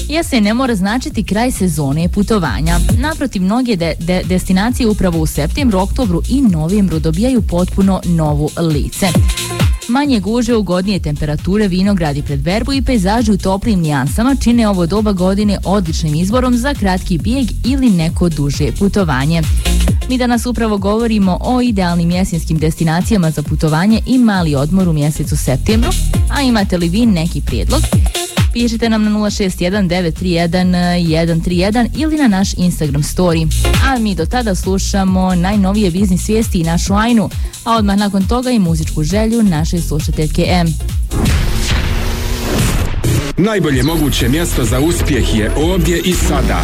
Jesen ne mora značiti kraj sezone putovanja. Naprotiv, mnoge destinacije upravo u septembru, oktobru i novembru dobijaju potpuno novu lice. Manje guže, ugodnije temperature, vinogradi pred berbu i pejzaži u toplim nijansama čine ovo doba godine odličnim izborom za kratki bijeg ili neko duže putovanje. Mi danas upravo govorimo o idealnim jesenskim destinacijama za putovanje i mali odmor u mjesecu septembru, a imate li vi neki prijedlog? Pišite nam na 061-931-131 ili na naš Instagram story. A mi do tada slušamo najnovije biznis vijesti i našu Ajnu, a odmah nakon toga i muzičku želju naše slušateljke M. Najbolje moguće mjesto za uspjeh je ovdje i sada.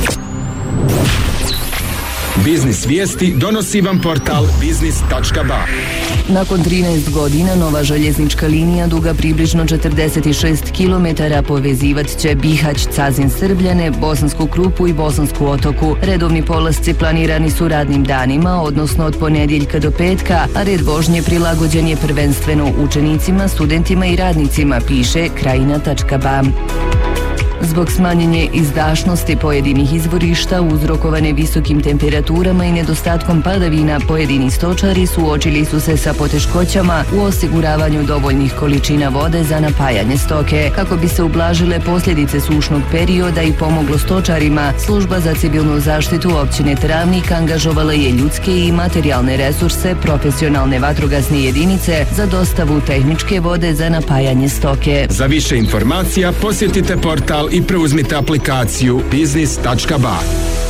Biznis vijesti donosi vam portal biznis.ba. Nakon 13 godina nova željeznička linija duga približno 46 km povezivat će Bihać, Cazin, Srbljane, Bosansku Krupu i Bosansku Otoku. Redovni polasci planirani su radnim danima, odnosno od ponedjeljka do petka, a red vožnje prilagođen je prvenstveno učenicima, studentima i radnicima, piše krajina.ba. Zbog smanjenje izdašnosti pojedinih izvorišta uzrokovane visokim temperaturama i nedostatkom padavina, pojedini stočari suočili su se sa poteškoćama u osiguravanju dovoljnih količina vode za napajanje stoke. Kako bi se ublažile posljedice sušnog perioda i pomoglo stočarima, Služba za civilnu zaštitu općine Travnik angažovala je ljudske i materijalne resurse, profesionalne vatrogasne jedinice za dostavu tehničke vode za napajanje stoke. Za više informacija posjetite portal i preuzmite aplikaciju biznis.ba.